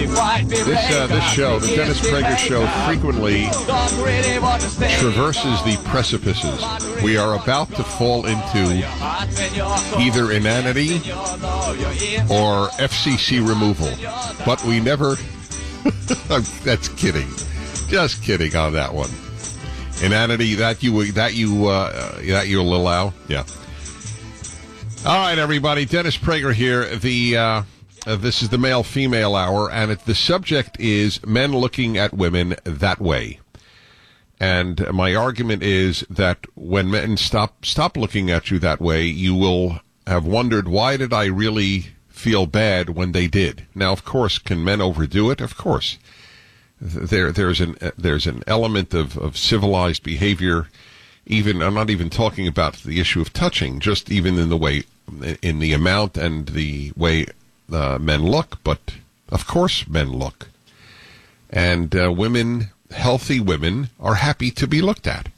This show, the Dennis Prager Show, frequently traverses the precipices. We are about to fall into either inanity or FCC removal, but we never. That's kidding. Just kidding on that one. Inanity, that you'll allow? Yeah. All right, everybody. Dennis Prager here. This is the male-female hour, and the subject is men looking at women that way. And my argument is that when men stop looking at you that way, you will have wondered, why did I really feel bad when they did? Now, of course, can men overdo it? Of course. There's an element of civilized behavior. Even, I'm not even talking about the issue of touching, just even in the amount and the way men look. But of course, men look, and healthy women, are happy to be looked at.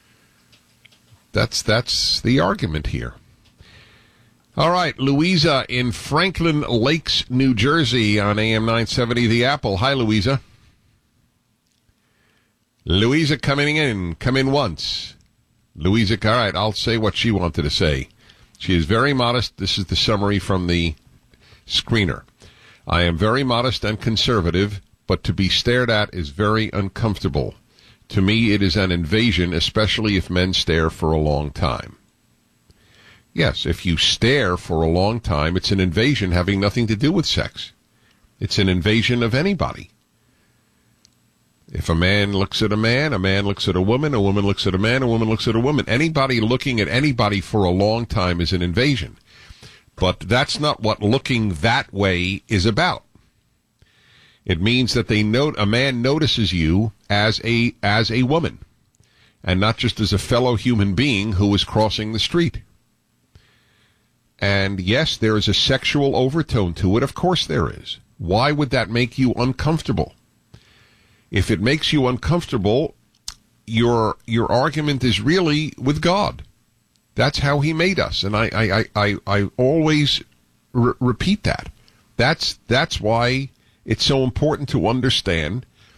That's the argument here. All right, Louisa in Franklin Lakes, New Jersey, on AM 970 The Apple. Hi, Louisa. Louisa coming in. Come in once. Louisa, all right, I'll say what she wanted to say. She is very modest. This is the summary from the screener. I am very modest and conservative, but to be stared at is very uncomfortable. To me, it is an invasion, especially if men stare for a long time. Yes, if you stare for a long time, it's an invasion having nothing to do with sex. It's an invasion of anybody. If a man looks at a man looks at a woman looks at a man, a woman looks at a woman. Anybody looking at anybody for a long time is an invasion. But that's not what looking that way is about. It means that a man notices you as a woman, and not just as a fellow human being who is crossing the street. And yes, there is a sexual overtone to it. Of course there is. Why would that make you uncomfortable? If it makes you uncomfortable, your argument is really with God. That's how he made us, and I always repeat that. That's why it's so important to understand